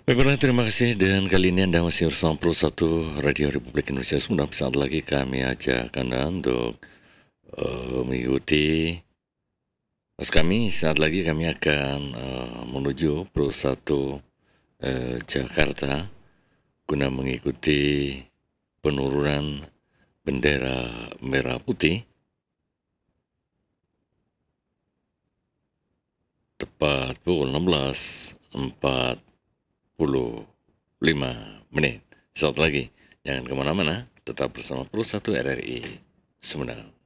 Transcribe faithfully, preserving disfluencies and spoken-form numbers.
Baiklah, terima kasih dan kali ini Anda masih bersama Pro satu Radio Republik Indonesia. Sebentar saat lagi kami ajak Anda untuk uh, mengikuti pas kami. Saat lagi kami akan uh, menuju Pro satu uh, Jakarta guna mengikuti penurunan bendera merah putih tepat pukul enam belas empat puluh lima menit. Saat lagi, jangan kemana-mana, tetap bersama Pro satu R R I Sumedang.